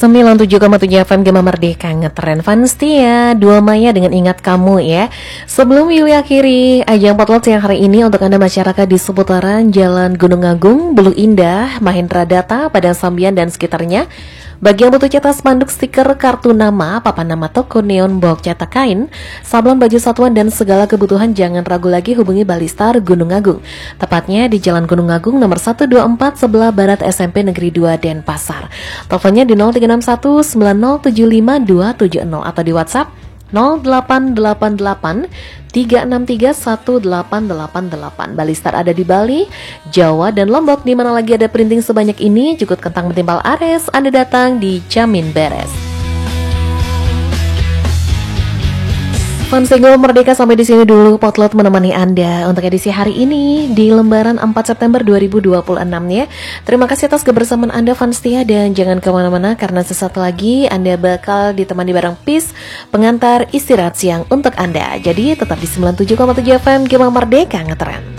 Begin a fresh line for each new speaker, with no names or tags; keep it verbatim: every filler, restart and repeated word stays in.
sembilan puluh tujuh koma tujuh F M Gema Merdeka ngetren Vanstia dua Maya dengan Ingat Kamu ya. Sebelum Yuli akhiri ajang potlot yang hari ini untuk Anda masyarakat di seputaran Jalan Gunung Agung, Bulu Indah, Mahendra Data, Padang Sambian dan sekitarnya. Bagi yang butuh cetak spanduk, stiker, kartu nama, papan nama toko, neon, box, cetak kain, sablon, baju satuan, dan segala kebutuhan, jangan ragu lagi hubungi Balistar Gunung Agung. Tepatnya di Jalan Gunung Agung nomor seratus dua puluh empat sebelah barat S M P Negeri dua Denpasar. Teleponnya di nol tiga enam satu sembilan nol tujuh lima dua tujuh nol atau di WhatsApp nol delapan delapan delapan tiga enam tiga satu delapan delapan delapan. Balistar ada di Bali, Jawa, dan Lombok. Di mana lagi ada printing sebanyak ini, cukup kentang mentimpal Ares, Anda datang dijamin beres. Fans Single Merdeka, sampai di sini dulu potlot menemani Anda untuk edisi hari ini di lembaran empat September dua ribu dua puluh enam ya. Terima kasih atas kebersamaan Anda Vanstia, dan jangan kemana-mana karena sesaat lagi Anda bakal ditemani bareng Peace, pengantar istirahat siang untuk Anda. Jadi tetap di sembilan puluh tujuh koma tujuh F M Gema Merdeka ngetren.